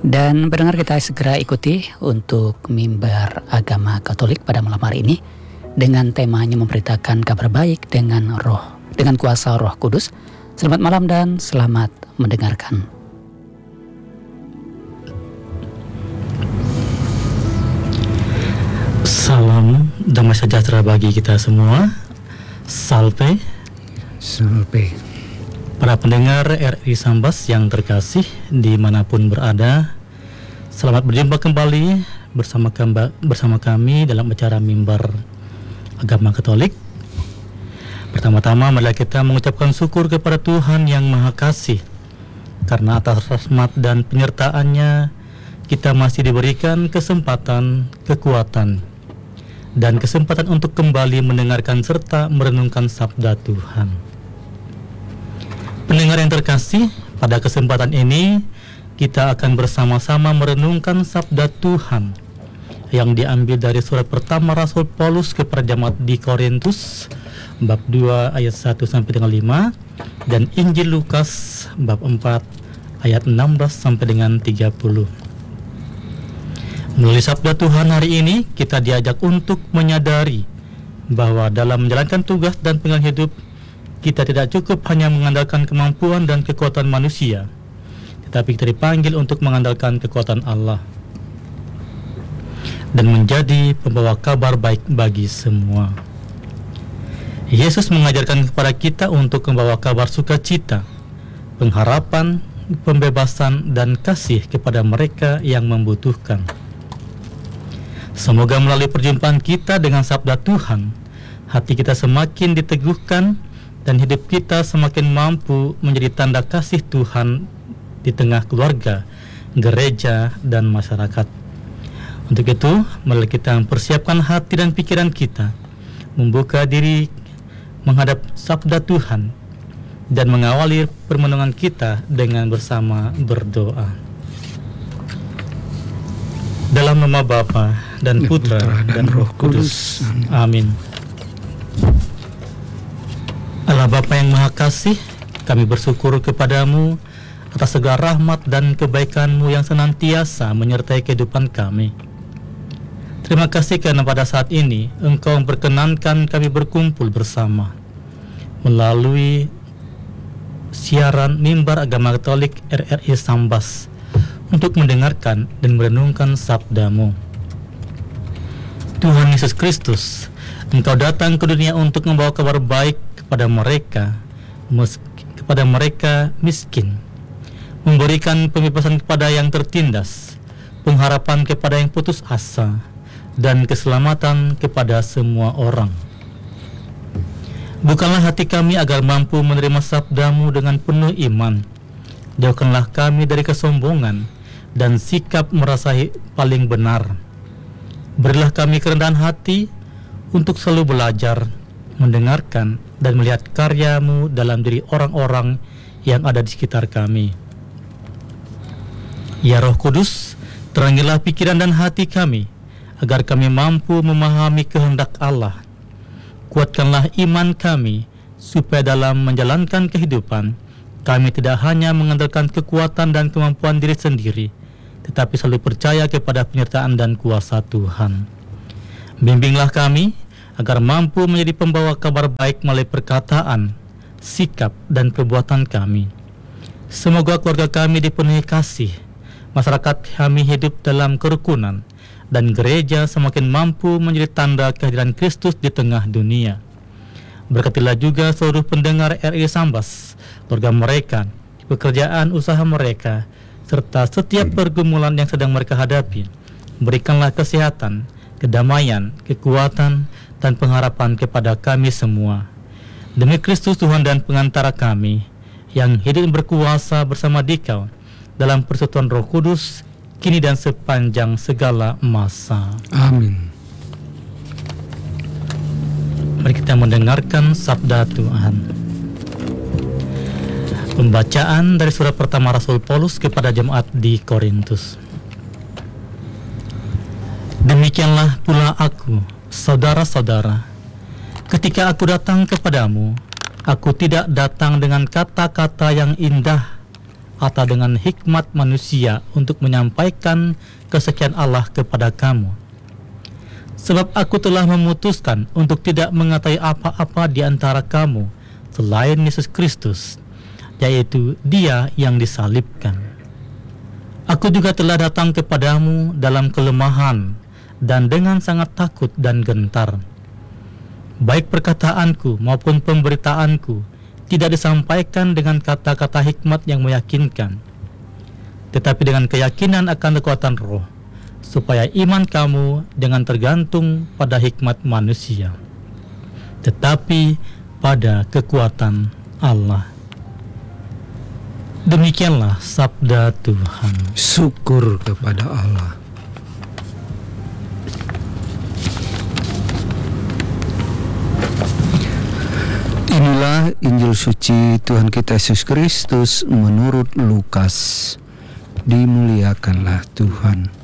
Dan pendengar, kita segera ikuti untuk mimbar agama Katolik pada malam hari ini dengan temanya memberitakan kabar baik dengan kuasa Roh Kudus. Selamat malam dan selamat mendengarkan. Salam damai sejahtera bagi kita semua. Salve. Salve. Para pendengar RRI Sambas yang terkasih dimanapun berada, selamat berjumpa kembali bersama kami dalam acara mimbar agama Katolik. Pertama-tama marilah kita mengucapkan syukur kepada Tuhan yang Maha Kasih, karena atas rahmat dan penyertaan-Nya kita masih diberikan kesempatan, kekuatan, dan kesempatan untuk kembali mendengarkan serta merenungkan sabda Tuhan. Pendengar yang terkasih, pada kesempatan ini kita akan bersama-sama merenungkan sabda Tuhan yang diambil dari surat pertama Rasul Paulus kepada jemaat di Korintus bab 2 ayat 1 sampai dengan 5 dan Injil Lukas bab 4 ayat 16 sampai dengan 30. Melalui sabda Tuhan hari ini kita diajak untuk menyadari bahwa dalam menjalankan tugas dan pilihan hidup kita tidak cukup hanya mengandalkan kemampuan dan kekuatan manusia, tetapi kita dipanggil untuk mengandalkan kekuatan Allah dan menjadi pembawa kabar baik bagi semua. Yesus mengajarkan kepada kita untuk membawa kabar sukacita, pengharapan, pembebasan, dan kasih kepada mereka yang membutuhkan. Semoga melalui perjumpaan kita dengan sabda Tuhan, hati kita semakin diteguhkan dan hidup kita semakin mampu menjadi tanda kasih Tuhan di tengah keluarga, gereja, dan masyarakat. Untuk itu, mari kita mempersiapkan hati dan pikiran kita, membuka diri menghadap sabda Tuhan, dan mengawali permenungan kita dengan bersama berdoa. Dalam nama Bapa dan Putra dan Roh Kudus. Amin. Allah Bapa yang Maha Kasih, kami bersyukur kepadamu atas segala rahmat dan kebaikan-Mu yang senantiasa menyertai kehidupan kami. Terima kasih karena pada saat ini Engkau memperkenankan kami berkumpul bersama melalui siaran mimbar agama Katolik RRI Sambas untuk mendengarkan dan merenungkan sabda-Mu. Tuhan Yesus Kristus, Engkau datang ke dunia untuk membawa kabar baik kepada mereka miskin, memberikan pembebasan kepada yang tertindas, pengharapan kepada yang putus asa, dan keselamatan kepada semua orang. Bukanlah hati kami agar mampu menerima sabda-Mu dengan penuh iman. Jauhkanlah kami dari kesombongan dan sikap merasa paling benar. Berilah kami kerendahan hati untuk selalu belajar, mendengarkan, dan melihat karya-Mu dalam diri orang-orang yang ada di sekitar kami. Ya Roh Kudus, terangilah pikiran dan hati kami, agar kami mampu memahami kehendak Allah. Kuatkanlah iman kami, supaya dalam menjalankan kehidupan, kami tidak hanya mengandalkan kekuatan dan kemampuan diri sendiri, tetapi selalu percaya kepada penyertaan dan kuasa Tuhan. Bimbinglah kami, agar mampu menjadi pembawa kabar baik melalui perkataan, sikap, dan perbuatan kami. Semoga keluarga kami dipenuhi kasih, masyarakat kami hidup dalam kerukunan, dan gereja semakin mampu menjadi tanda kehadiran Kristus di tengah dunia. Berkatilah juga seluruh pendengar RRI Sambas, keluarga mereka, pekerjaan usaha mereka, serta setiap pergumulan yang sedang mereka hadapi. Berikanlah kesehatan, kedamaian, kekuatan, dan pengharapan kepada kami semua. Demi Kristus Tuhan dan pengantara kami, yang hidup dan berkuasa bersama Dikau dalam persekutuan Roh Kudus, kini dan sepanjang segala masa. Amin. Mari kita mendengarkan sabda Tuhan. Pembacaan dari surat pertama Rasul Paulus kepada jemaat di Korintus. Demikianlah pula aku, saudara-saudara, ketika aku datang kepadamu, aku tidak datang dengan kata-kata yang indah atau dengan hikmat manusia untuk menyampaikan kesekian Allah kepada kamu. Sebab aku telah memutuskan untuk tidak mengetahui apa-apa di antara kamu selain Yesus Kristus, yaitu Dia yang disalibkan. Aku juga telah datang kepadamu dalam kelemahan dan dengan sangat takut dan gentar. Baik perkataanku maupun pemberitaanku tidak disampaikan dengan kata-kata hikmat yang meyakinkan, tetapi dengan keyakinan akan kekuatan roh, supaya iman kamu dengan tergantung pada hikmat manusia, tetapi pada kekuatan Allah. Demikianlah sabda Tuhan. Syukur kepada Allah. Inilah Injil suci Tuhan kita Yesus Kristus menurut Lukas. Dimuliakanlah Tuhan.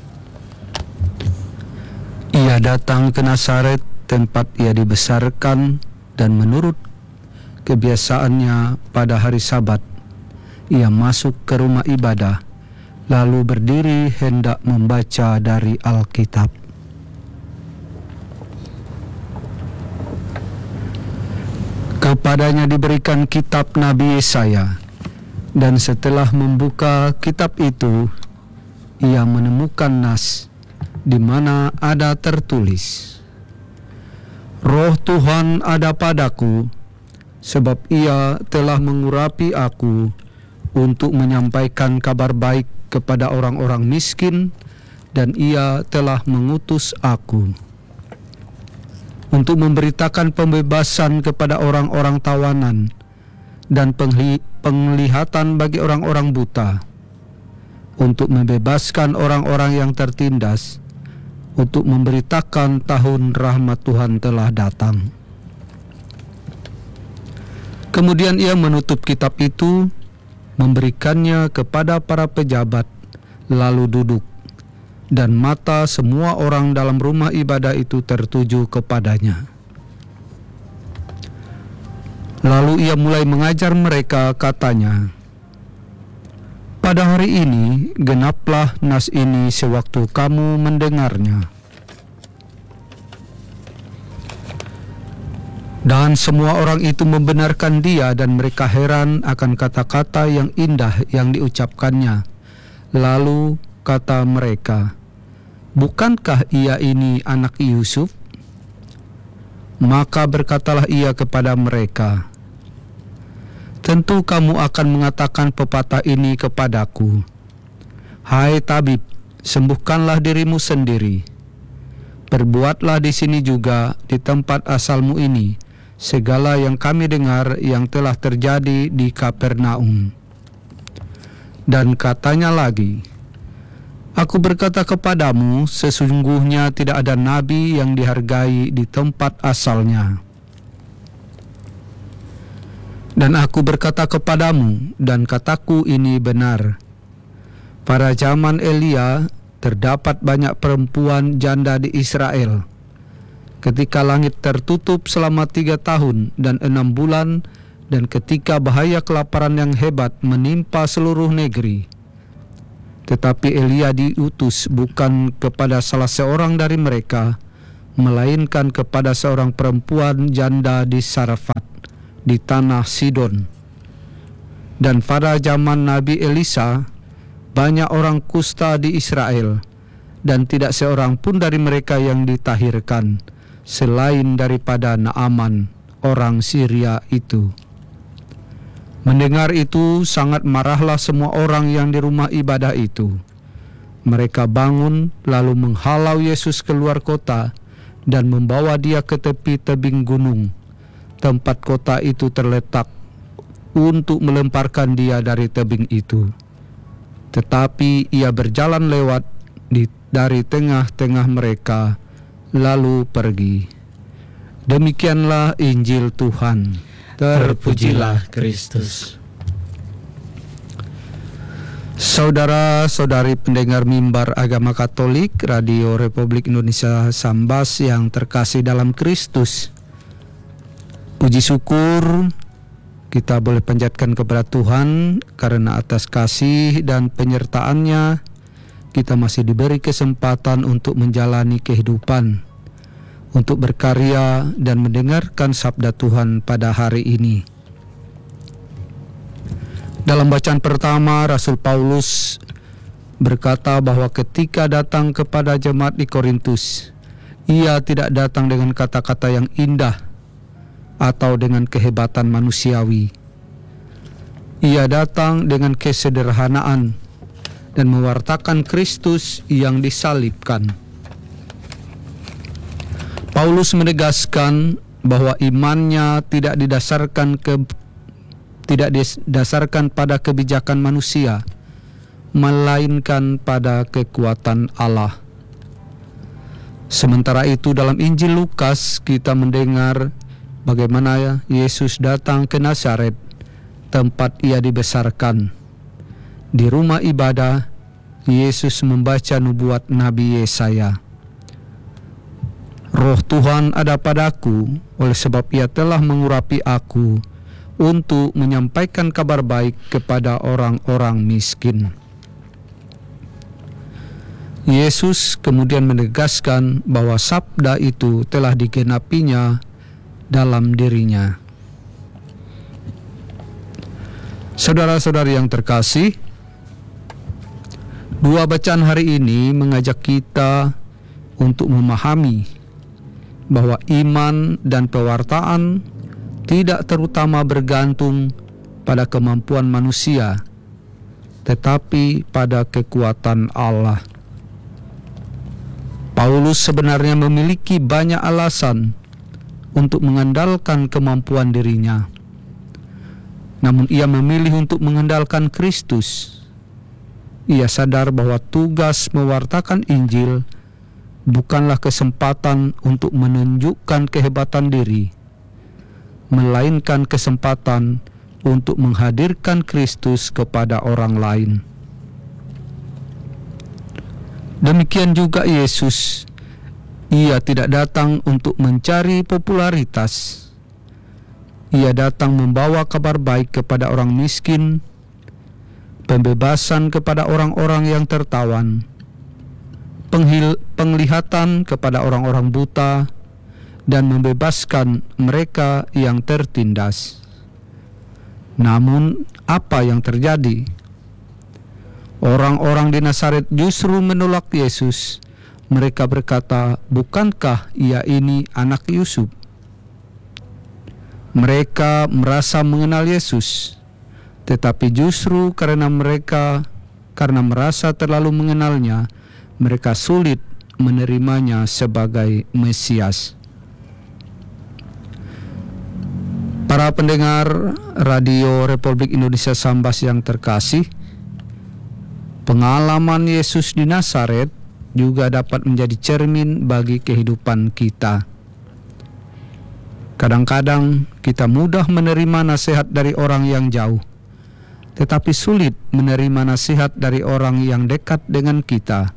Ia datang ke Nazaret, tempat ia dibesarkan, dan menurut kebiasaannya pada hari Sabat, ia masuk ke rumah ibadah, lalu berdiri hendak membaca dari Alkitab. Kepadanya diberikan kitab Nabi Yesaya, dan setelah membuka kitab itu, ia menemukan nas di mana ada tertulis, Roh Tuhan ada padaku, sebab ia telah mengurapi aku untuk menyampaikan kabar baik kepada orang-orang miskin, dan ia telah mengutus aku untuk memberitakan pembebasan kepada orang-orang tawanan dan penglihatan bagi orang-orang buta, untuk membebaskan orang-orang yang tertindas, untuk memberitakan tahun rahmat Tuhan telah datang. Kemudian ia menutup kitab itu, memberikannya kepada para pejabat, lalu duduk, dan mata semua orang dalam rumah ibadah itu tertuju kepadanya. Lalu ia mulai mengajar mereka, katanya, pada hari ini genaplah nas ini sewaktu kamu mendengarnya. Dan semua orang itu membenarkan dia, dan mereka heran akan kata-kata yang indah yang diucapkannya. Lalu kata mereka, bukankah ia ini anak Yusuf? Maka berkatalah ia kepada mereka, tentu kamu akan mengatakan pepatah ini kepadaku, hai tabib, sembuhkanlah dirimu sendiri. Perbuatlah di sini juga, di tempat asalmu ini, segala yang kami dengar yang telah terjadi di Kapernaum. Dan katanya lagi, aku berkata kepadamu, sesungguhnya tidak ada nabi yang dihargai di tempat asalnya. Dan aku berkata kepadamu, dan kataku ini benar, pada zaman Elia terdapat banyak perempuan janda di Israel, ketika langit tertutup selama 3 tahun dan 6 bulan, dan ketika bahaya kelaparan yang hebat menimpa seluruh negeri. Tetapi Elia diutus bukan kepada salah seorang dari mereka, melainkan kepada seorang perempuan janda di Sarefat, di tanah Sidon. Dan pada zaman Nabi Elisa, banyak orang kusta di Israel, dan tidak seorang pun dari mereka yang ditahirkan, selain daripada Naaman, orang Syria itu. Mendengar itu, sangat marahlah semua orang yang di rumah ibadah itu. Mereka bangun, lalu menghalau Yesus keluar kota, dan membawa dia ke tepi tebing gunung, tempat kota itu terletak, untuk melemparkan dia dari tebing itu. Tetapi ia berjalan lewat dari tengah-tengah mereka, lalu pergi. Demikianlah Injil Tuhan. Terpujilah Kristus. Saudara-saudari pendengar mimbar agama Katolik Radio Republik Indonesia Sambas yang terkasih dalam Kristus, puji syukur Kita boleh panjatkan kepada Tuhan karena atas kasih dan penyertaan-Nya kita masih diberi kesempatan untuk menjalani kehidupan, untuk berkarya dan mendengarkan sabda Tuhan pada hari ini. Dalam bacaan pertama, Rasul Paulus berkata bahwa ketika datang kepada jemaat di Korintus, ia tidak datang dengan kata-kata yang indah atau dengan kehebatan manusiawi. Ia datang dengan kesederhanaan dan mewartakan Kristus yang disalibkan. Paulus menegaskan bahwa imannya tidak didasarkan pada kebijakan manusia, melainkan pada kekuatan Allah. Sementara itu dalam Injil Lukas kita mendengar bagaimana Yesus datang ke Nazaret, tempat ia dibesarkan. Di rumah ibadah, Yesus membaca nubuat Nabi Yesaya. Roh Tuhan ada padaku, oleh sebab ia telah mengurapi aku untuk menyampaikan kabar baik kepada orang-orang miskin. Yesus kemudian menegaskan bahwa sabda itu telah digenapinya dalam dirinya. Saudara-saudari yang terkasih, dua bacaan hari ini mengajak kita untuk memahami bahwa iman dan pewartaan tidak terutama bergantung pada kemampuan manusia, tetapi pada kekuatan Allah. Paulus sebenarnya memiliki banyak alasan untuk mengandalkan kemampuan dirinya. Namun ia memilih untuk mengandalkan Kristus. Ia sadar bahwa tugas mewartakan Injil bukanlah kesempatan untuk menunjukkan kehebatan diri, melainkan kesempatan untuk menghadirkan Kristus kepada orang lain. Demikian juga Yesus. Ia tidak datang untuk mencari popularitas. Ia datang membawa kabar baik kepada orang miskin, pembebasan kepada orang-orang yang tertawan, penglihatan kepada orang-orang buta, dan membebaskan mereka yang tertindas. Namun, apa yang terjadi? Orang-orang di Nazaret justru menolak Yesus. Mereka berkata, "Bukankah ia ini anak Yusuf?" Mereka merasa mengenal Yesus, tetapi justru karena merasa terlalu mengenalnya, mereka sulit menerimanya sebagai Mesias. Para pendengar Radio Republik Indonesia Sambas yang terkasih, pengalaman Yesus di Nazaret juga dapat menjadi cermin bagi kehidupan kita. Kadang-kadang kita mudah menerima nasihat dari orang yang jauh, tetapi sulit menerima nasihat dari orang yang dekat dengan kita.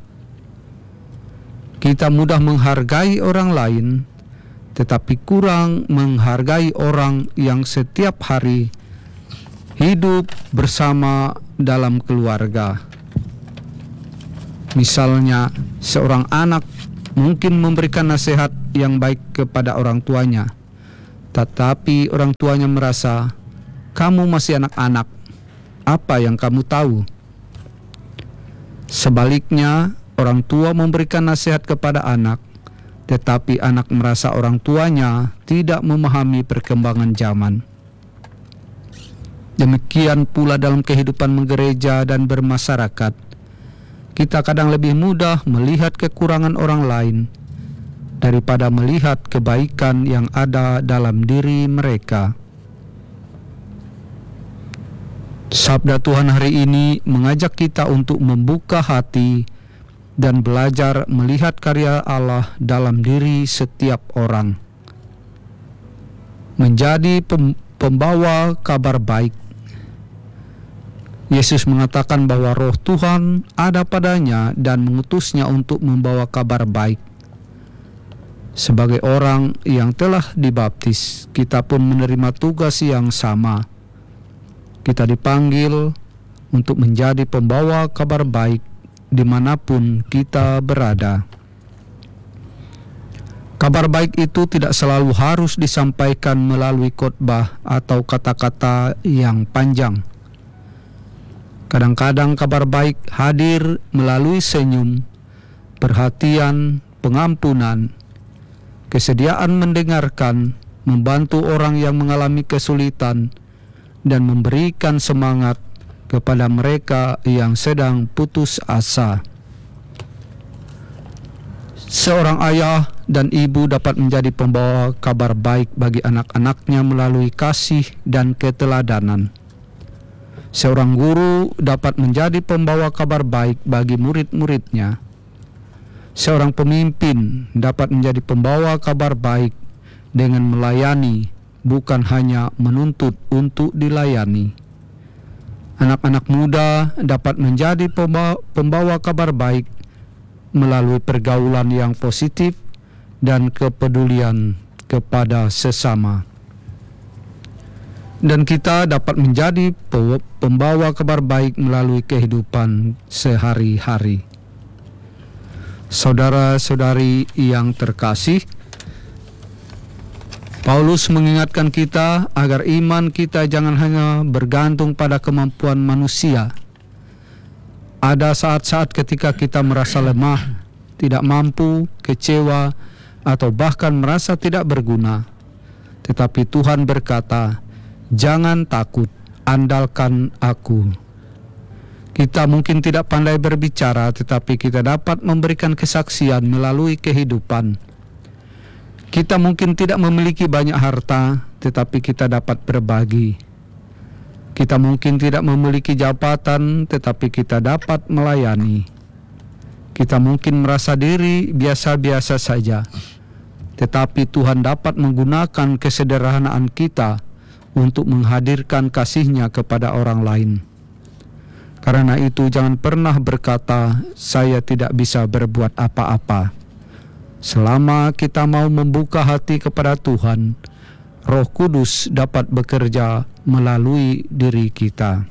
Kita mudah menghargai orang lain, tetapi kurang menghargai orang yang setiap hari hidup bersama dalam keluarga. Misalnya, seorang anak mungkin memberikan nasihat yang baik kepada orang tuanya, tetapi orang tuanya merasa, "Kamu masih anak-anak, apa yang kamu tahu?" Sebaliknya, orang tua memberikan nasihat kepada anak, tetapi anak merasa orang tuanya tidak memahami perkembangan zaman. Demikian pula dalam kehidupan menggereja dan bermasyarakat. Kita kadang lebih mudah melihat kekurangan orang lain daripada melihat kebaikan yang ada dalam diri mereka. Sabda Tuhan hari ini mengajak kita untuk membuka hati dan belajar melihat karya Allah dalam diri setiap orang. Menjadi pembawa kabar baik. Yesus mengatakan bahwa Roh Tuhan ada padanya dan mengutusnya untuk membawa kabar baik. Sebagai orang yang telah dibaptis, kita pun menerima tugas yang sama. Kita dipanggil untuk menjadi pembawa kabar baik dimanapun kita berada. Kabar baik itu tidak selalu harus disampaikan melalui khotbah atau kata-kata yang panjang. Kadang-kadang kabar baik hadir melalui senyum, perhatian, pengampunan, kesediaan mendengarkan, membantu orang yang mengalami kesulitan, dan memberikan semangat kepada mereka yang sedang putus asa. Seorang ayah dan ibu dapat menjadi pembawa kabar baik bagi anak-anaknya melalui kasih dan keteladanan. Seorang guru dapat menjadi pembawa kabar baik bagi murid-muridnya. Seorang pemimpin dapat menjadi pembawa kabar baik dengan melayani, bukan hanya menuntut untuk dilayani. Anak-anak muda dapat menjadi pembawa kabar baik melalui pergaulan yang positif dan kepedulian kepada sesama. Dan kita dapat menjadi pembawa kabar baik melalui kehidupan sehari-hari. Saudara-saudari yang terkasih, Paulus mengingatkan kita agar iman kita jangan hanya bergantung pada kemampuan manusia. Ada saat-saat ketika kita merasa lemah, tidak mampu, kecewa, atau bahkan merasa tidak berguna. Tetapi Tuhan berkata, "Jangan takut, andalkan Aku." Kita mungkin tidak pandai berbicara, tetapi kita dapat memberikan kesaksian melalui kehidupan. Kita mungkin tidak memiliki banyak harta, tetapi kita dapat berbagi. Kita mungkin tidak memiliki jabatan, tetapi kita dapat melayani. Kita mungkin merasa diri biasa-biasa saja, tetapi Tuhan dapat menggunakan kesederhanaan kita untuk menghadirkan kasih-Nya kepada orang lain. Karena itu jangan pernah berkata, "Saya tidak bisa berbuat apa-apa." Selama kita mau membuka hati kepada Tuhan, Roh Kudus dapat bekerja melalui diri kita.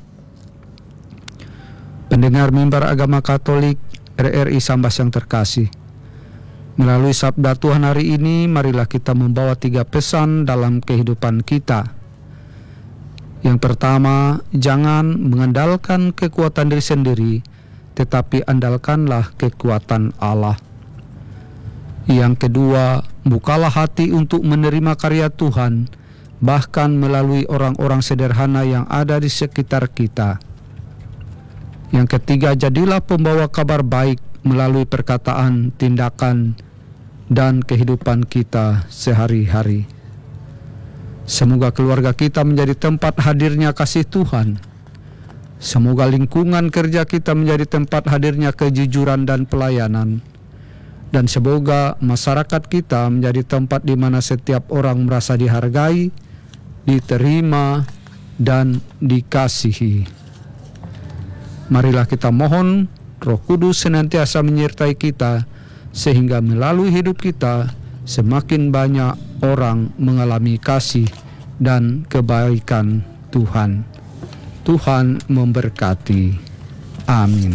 Pendengar mimbar agama Katolik RRI Sambas yang terkasih, melalui sabda Tuhan hari ini, marilah kita membawa 3 pesan dalam kehidupan kita. Yang pertama, jangan mengandalkan kekuatan diri sendiri, tetapi andalkanlah kekuatan Allah. Yang kedua, bukalah hati untuk menerima karya Tuhan, bahkan melalui orang-orang sederhana yang ada di sekitar kita. Yang ketiga, jadilah pembawa kabar baik melalui perkataan, tindakan, dan kehidupan kita sehari-hari. Semoga keluarga kita menjadi tempat hadirnya kasih Tuhan. Semoga lingkungan kerja kita menjadi tempat hadirnya kejujuran dan pelayanan. Dan semoga masyarakat kita menjadi tempat di mana setiap orang merasa dihargai, diterima, dan dikasihi. Marilah kita mohon Roh Kudus senantiasa menyertai kita, sehingga melalui hidup kita semakin banyak orang mengalami kasih dan kebaikan Tuhan. Tuhan memberkati. Amin.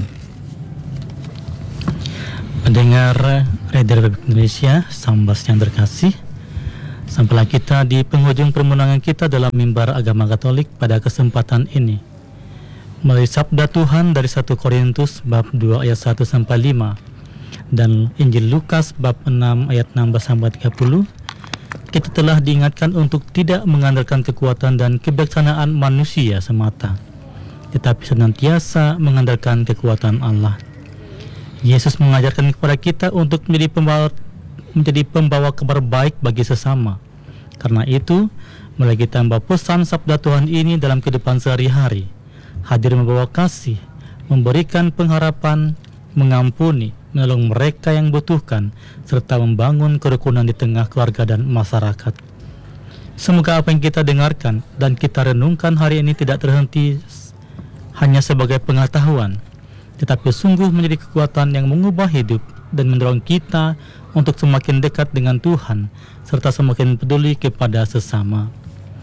Pendengar Radio Republik Indonesia, Sambas yang terkasih, sampailah kita di penghujung permunangan kita dalam mimbar agama Katolik pada kesempatan ini. Melalui sabda Tuhan dari 1 Korintus bab 2 ayat 1 sampai 5 dan Injil Lukas bab 6 ayat 16 sampai 30, kita telah diingatkan untuk tidak mengandalkan kekuatan dan kebijaksanaan manusia semata, tetapi senantiasa mengandalkan kekuatan Allah. Yesus mengajarkan kepada kita untuk menjadi pembawa kabar baik bagi sesama. Karena itu, mari kita membawa pesan sabda Tuhan ini dalam kehidupan sehari-hari. Hadir membawa kasih, memberikan pengharapan, mengampuni, menolong mereka yang butuhkan, serta membangun kerukunan di tengah keluarga dan masyarakat. Semoga apa yang kita dengarkan dan kita renungkan hari ini tidak terhenti hanya sebagai pengetahuan, tetapi sungguh menjadi kekuatan yang mengubah hidup dan mendorong kita untuk semakin dekat dengan Tuhan serta semakin peduli kepada sesama.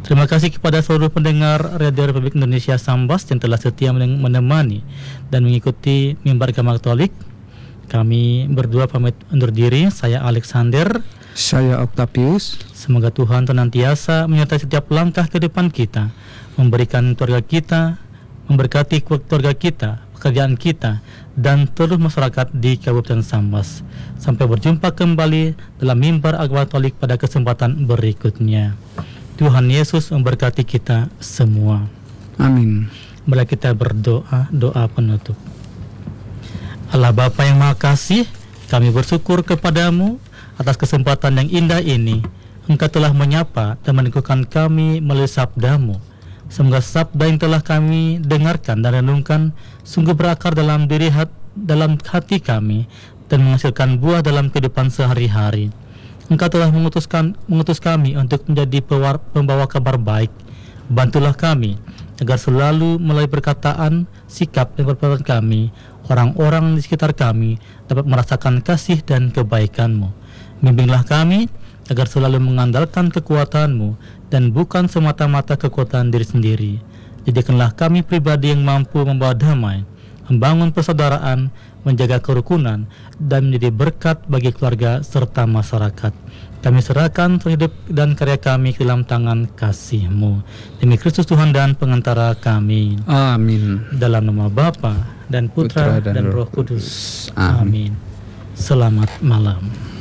Terima kasih kepada seluruh pendengar Radio Republik Indonesia Sambas yang telah setia menemani dan mengikuti mimbar agama Katolik. Kami berdua pamit undur diri. Saya Alexander. Saya Octavius. Semoga Tuhan senantiasa menyertai setiap langkah ke depan kita, memberikan keluarga kita, memberkati keluarga kita, pekerjaan kita, dan seluruh masyarakat di Kabupaten Sambas. Sampai berjumpa kembali dalam mimbar agama Katolik pada kesempatan berikutnya. Tuhan Yesus memberkati kita semua. Amin. Mari kita berdoa, doa penutup. Allah Bapa yang Maha Kasih, kami bersyukur kepadamu atas kesempatan yang indah ini. Engkau telah menyapa dan meneguhkan kami melalui sabdamu. Semoga sabda yang telah kami dengarkan dan renungkan sungguh berakar dalam dalam hati kami dan menghasilkan buah dalam kehidupan sehari-hari. Engkau telah mengutus kami untuk menjadi pembawa kabar baik. Bantulah kami agar selalu melalui perkataan, sikap dan perbuatan kami, orang-orang di sekitar kami dapat merasakan kasih dan kebaikan-Mu. Bimbinglah kami agar selalu mengandalkan kekuatan-Mu dan bukan semata-mata kekuatan diri sendiri. Jadikanlah kami pribadi yang mampu membawa damai, membangun persaudaraan, menjaga kerukunan, dan menjadi berkat bagi keluarga serta masyarakat. Kami serahkan hidup dan karya kami ke dalam tangan kasih-Mu. Demi Kristus Tuhan dan pengantara kami. Amin. Dalam nama Bapa dan Putra dan Roh Kudus. Amin. Selamat malam.